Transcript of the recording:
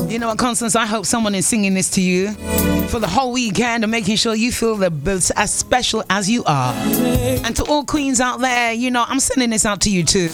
You know what, Constance, I hope someone is singing this to you for the whole weekend and making sure you feel as special as you are. And to all queens out there, you know, I'm sending this out to you too.